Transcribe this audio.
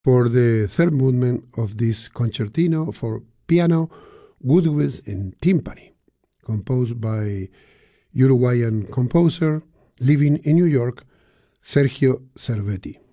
for the third movement of this concertino for piano, woodwinds, and timpani, composed by Uruguayan composer living in New York, Sergio Cervetti.